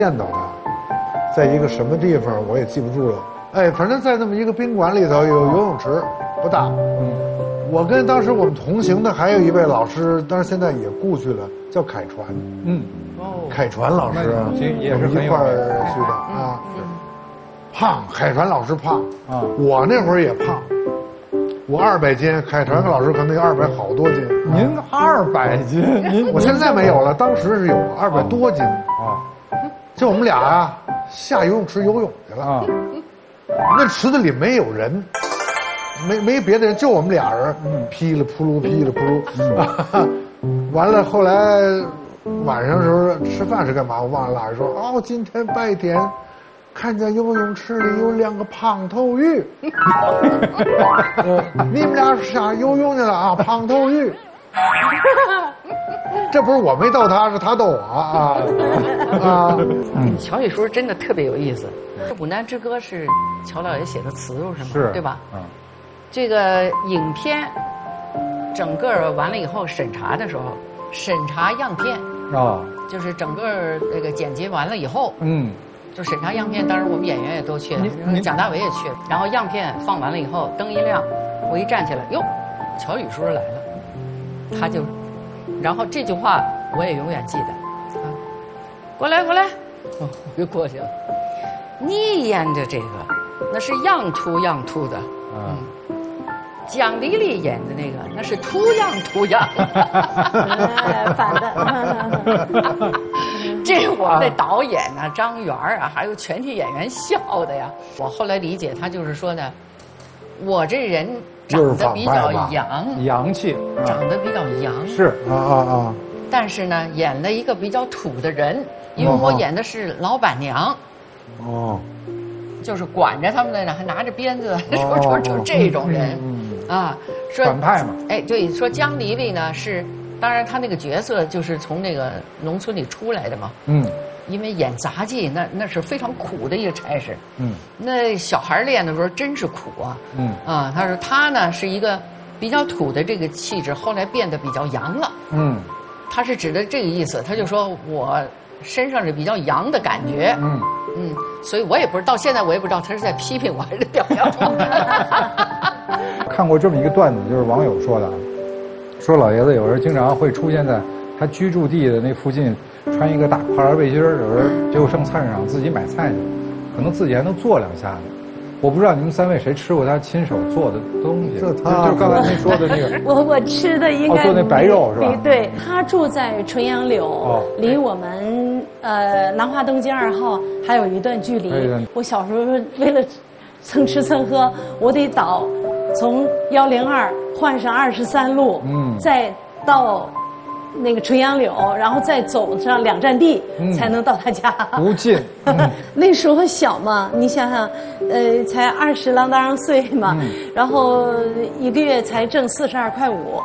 见到他，在一个什么地方我也记不住了。哎，反正在那么一个宾馆里头有游泳池，不大。我跟当时我们同行的还有一位老师，当然现在也故去了，叫凯传。凯传老师也是一块儿去的啊。胖，凯传老师胖啊，我那会儿也胖，我200斤，凯传老师可能有200好多斤。 您200斤， 我现在没有了，当时是有200多斤啊。就我们俩啊，下游泳池游泳去了啊。那池子里没有人，没别的人，就我们俩人，噼里扑噜噼里扑噜。完了后来晚上的时候吃饭是干嘛？我忘了。老师说哦，今天白天看见游泳池里有2个胖头鱼。你们俩下游泳去了啊，胖头鱼。这不是我没逗他，是他逗我啊。 乔宇叔真的特别有意思。《武南之歌》是乔老爷写的词路是吗？ 是， 对吧？这个影片整个完了以后审查的时候，审查样片就是整个那个剪辑完了以后，就审查样片。当时我们演员也都去了，蒋大为也去了。然后样片放完了以后，灯一亮，我一站起来，哟，乔宇叔来了，他就，然后这句话我也永远记得，过来，我就过去了。你演的这个，那是样秃的，蒋丽丽演的那个，那是秃样， 反的。 这我们的导演啊，张元啊，还有全体演员笑的呀。我后来理解，他就是说呢，我这人长得比较洋气， 长得比较洋， 是啊。 但是呢，演了一个比较土的人，因为我演的是老板娘。就是管着他们的呢，还拿着鞭子，就这种人，说反派嘛。 哎，对，说江丽丽呢是，当然她那个角色就是从那个农村里出来的嘛，因为演杂技那是非常苦的一个差事，那小孩练的时候真是苦啊，他说他呢是一个比较土的这个气质，后来变得比较洋了，他是指的这个意思，他就说我身上是比较洋的感觉，所以我也不是到现在我也不知道他是在批评我还是表扬我。 看过这么一个段子，就是网友说的，说老爷子有时候经常会出现在他居住地的那附近，穿一个大跨栏背心，有时候就剩菜市场自己买菜去，可能自己还能做2下子。我不知道你们3位谁吃过他亲手做的东西？就是刚才您说的那个。 我吃的应该做那白肉是吧？ 对，他住在纯阳柳，离我们南华东街2号还有一段距离。我小时候为了蹭吃蹭喝，我得从102换上23路，再到那个纯阳柳，然后再走上2站地，才能到他家。 不近。 那时候小嘛，你想想，才20啷当岁嘛，然后1个月才挣42块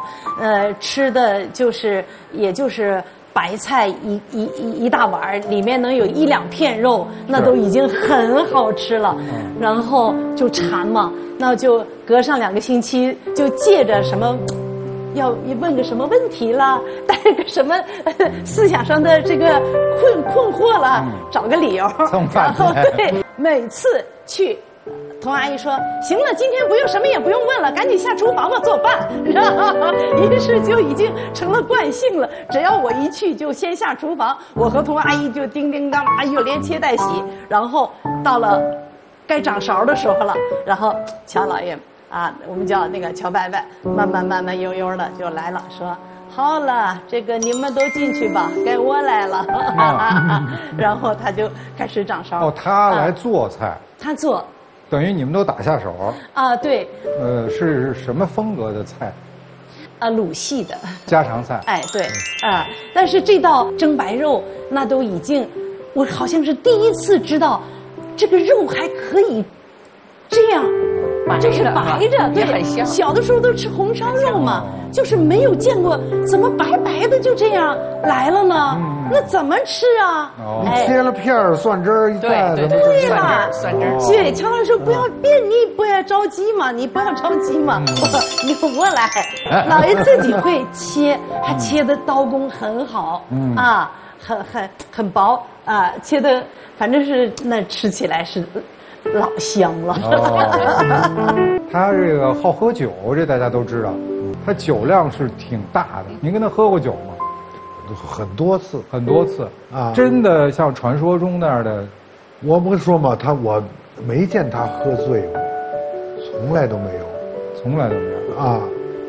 5，吃的也就是白菜一大碗，里面能有1-2片肉，那都已经很好吃了。然后就馋嘛，那就隔上2个星期，就借着什么。要问个什么问题了，带个什么思想上的这个困惑了，找个理由。然后对，每次去，童阿姨说行了，今天不用什么也不用问了，赶紧下厨房吧做饭。于是就已经成了惯性了，只要我一去就先下厨房，我和童阿姨就叮叮当当又连切带洗，然后到了该掌勺的时候了，然后乔老爷。我们叫那个乔伯伯，慢悠悠的就来了，说好了，这个你们都进去吧，该我来了。然后他就开始掌勺。 他来做菜。 他做。 等于你们都打下手。 对。 是什么风格的菜？ 鲁系的。家常菜。 哎，对。但是这道蒸白肉，那都已经，我好像是第一次知道，这个肉还可以这样。就是白着，对，小的时候都吃红烧肉嘛，就是没有见过怎么白白的就这样来了呢？那怎么吃啊？ 你切了片儿蒜汁儿一蘸， 对了，蒜汁儿。对，乔老师说不要你不要着急嘛，你不要着急嘛，我来，老爷自己会切，还切的刀工很好很薄啊，切的反正是那吃起来是老香了。 他这个好喝酒，这大家都知道，他酒量是挺大的。您跟他喝过酒吗？ 很多次啊， 真的像传说中那样的。 我不是说嘛，我没见他喝醉过，从来都没有， 从来都没有啊。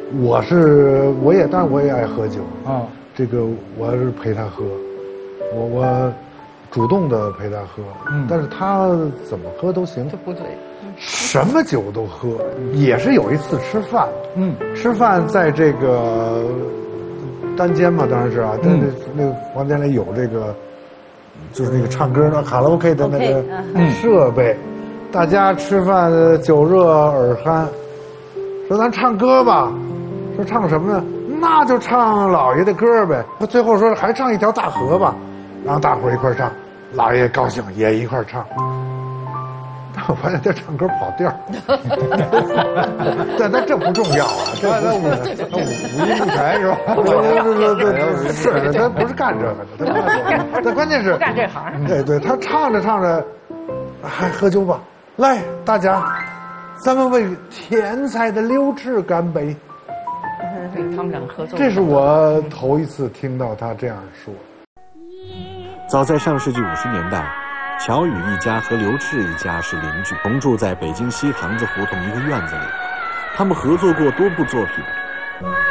但是我也爱喝酒啊。这个我是陪他喝，我主动的陪他喝，但是他怎么喝都行， 就不醉， 什么酒都喝。也是有一次吃饭，吃饭在这个单间嘛，当然是啊，在那个房间里有这个，就是那个唱歌的卡拉 OK 的那个设备，大家吃饭酒热耳酣，说咱唱歌吧，说唱什么呢？那就唱老爷的歌呗。他最后说还唱一条大河吧，然后大伙儿一块唱，老爷高兴也一块唱。但我发现他唱歌跑调，但这不重要啊，这五音不全是吧？ 对，是他不是干这个的，但关键是不干这行。 对，他唱着唱着，还喝酒吧，来大家，咱们为天才的刘炽干杯。 他们俩合作， 这是我头一次听到他这样说。 早在上世纪50年代，乔羽一家和刘炽一家是邻居，同住在北京西塘子胡同一个院子里。他们合作过多部作品，